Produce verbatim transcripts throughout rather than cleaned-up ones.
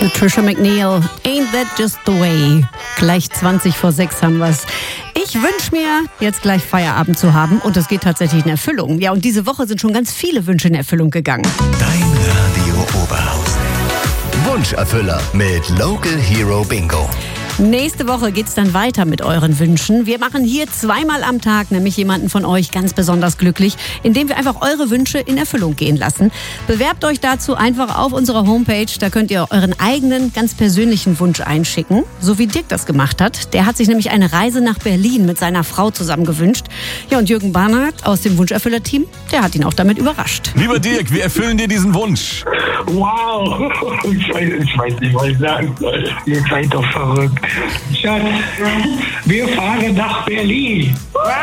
Trisha McNeil, Ain't That Just the Way? Gleich zwanzig vor sechs haben wir's. Ich wünsche mir, jetzt gleich Feierabend zu haben und es geht tatsächlich in Erfüllung. Ja, und diese Woche sind schon ganz viele Wünsche in Erfüllung gegangen. Dein Radio Oberhausen. Wunscherfüller mit Local Hero Bingo. Nächste Woche geht's dann weiter mit euren Wünschen. Wir machen hier zweimal am Tag nämlich jemanden von euch ganz besonders glücklich, indem wir einfach eure Wünsche in Erfüllung gehen lassen. Bewerbt euch dazu einfach auf unserer Homepage. Da könnt ihr euren eigenen, ganz persönlichen Wunsch einschicken, so wie Dirk das gemacht hat. Der hat sich nämlich eine Reise nach Berlin mit seiner Frau zusammen gewünscht. Ja, und Jürgen Barnard aus dem Wunscherfüller-Team, der hat ihn auch damit überrascht. Lieber Dirk, wir erfüllen dir diesen Wunsch. Wow, ich weiß, ich weiß nicht, was ich sagen soll. Ihr seid doch verrückt. Schatz, wir fahren nach Berlin.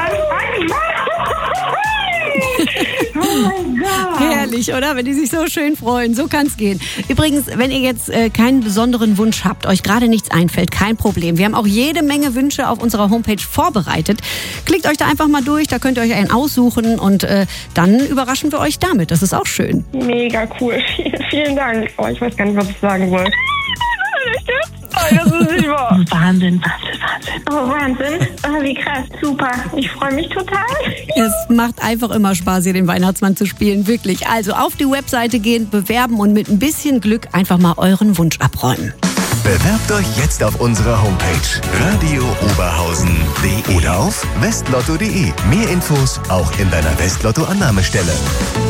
Oh mein Gott. Herrlich, oder? Wenn die sich so schön freuen. So kann's gehen. Übrigens, wenn ihr jetzt äh, keinen besonderen Wunsch habt, euch gerade nichts einfällt, kein Problem. Wir haben auch jede Menge Wünsche auf unserer Homepage vorbereitet. Klickt euch da einfach mal durch, da könnt ihr euch einen aussuchen und äh, dann überraschen wir euch damit. Das ist auch schön. Mega cool. Vielen, vielen Dank. Oh, ich weiß gar nicht, was ich sagen soll. Oh, das ist nicht wahr. Wahnsinn, Wahnsinn, Wahnsinn. Oh, Wahnsinn. Oh, wie krass. Super. Ich freue mich total. Es macht einfach immer Spaß, hier den Weihnachtsmann zu spielen. Wirklich. Also auf die Webseite gehen, bewerben und mit ein bisschen Glück einfach mal euren Wunsch abräumen. Bewerbt euch jetzt auf unserer Homepage radio oberhausen punkt de oder auf westlotto punkt de. Mehr Infos auch in deiner Westlotto-Annahmestelle.